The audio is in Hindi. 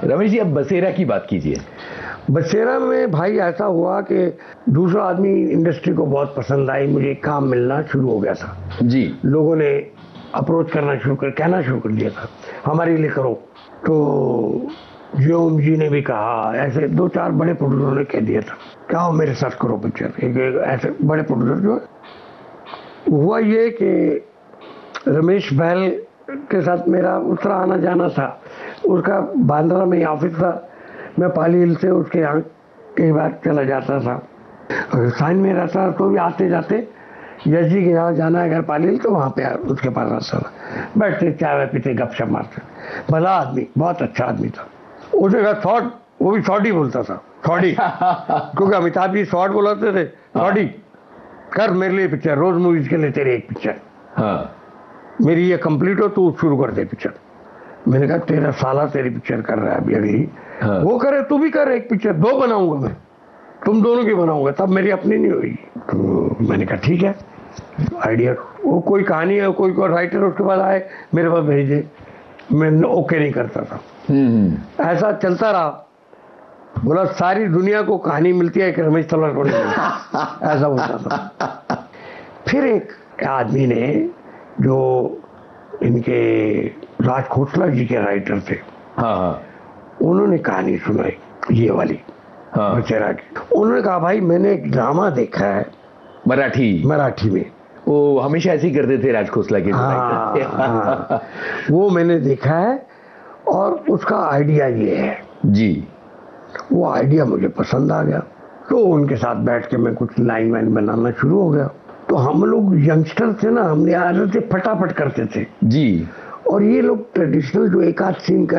रमेश जी, अब बसेरा की बात कीजिए। बसेरा में भाई ऐसा हुआ कि दूसरा आदमी इंडस्ट्री को बहुत पसंद आई, मुझे काम मिलना शुरू हो गया था जी। लोगों ने अप्रोच करना कहना शुरू कर दिया था, हमारे लिए करो। तो जियोम जी ने भी कहा, ऐसे 2-4 बड़े प्रोड्यूसरों ने कह दिया था क्या हो मेरे साथ करो पिक्चर। एक ऐसे बड़े प्रोड्यूसर जो हुआ ये कि रमेश बहल के साथ मेरा उस तरह आना जाना था। उसका बांद्रा में ऑफिस था, मैं पाली हिल से उसके यहाँ कई बार चला जाता था। अगर साइन में रहता तो भी आते जाते यश जी के यहाँ जाना है अगर पाली हिल तो वहाँ पे उसके पास आता था, बैठते चाय पीते गपशप मारते। भला आदमी, बहुत अच्छा आदमी था। उसने कहा शॉर्ट, वो भी शॉर्ट ही बोलता था, शॉर्टी क्योंकि अमिताभ जी शॉर्ट बोलाते थे। शॉर्टी कर मेरे लिए पिक्चर, रोज मूवीज के लिए तेरी एक पिक्चर। हाँ। मेरी ये कंप्लीट हो तू शुरू कर दे पिक्चर। मैंने कहा तेरा साला तेरी पिक्चर कर रहा है अभी अगली। हाँ। वो करे तू भी कर एक पिक्चर, 2 बनाऊंगा मैं, तुम दोनों की बनाऊंगा, तब मेरी अपनी नहीं होगी। तो मैंने कहा ठीक है, आइडिया। वो कोई कहानी है, कोई राइटर उसके पास आए मेरे पास भेजे, मैं ओके नहीं करता था। ऐसा चलता रहा। बोला सारी दुनिया को कहानी मिलती है कि रमेश तलवार को नहीं ऐसा होता था। फिर एक आदमी ने जो इनके राज खोसला जी के राइटर थे, हाँ, उन्होंने कहानी सुनाई ये वाली, हाँ, बसेरा की। उन्होंने कहा भाई मैंने एक ड्रामा देखा है मराठी में, वो हमेशा ऐसे ही करते थे राज खोसला के। हाँ, वो मैंने देखा है और उसका आइडिया ये है जी। वो आइडिया मुझे पसंद आ गया। तो उनके साथ बैठ के मैं कुछ लाइन वाइन बनाना शुरू हो गया। तो हम लोग यंगस्टर थे ना, हमने आदत से फटाफट करते थे जी। और ये लोग ट्रेडिशनल जो एक आध सीन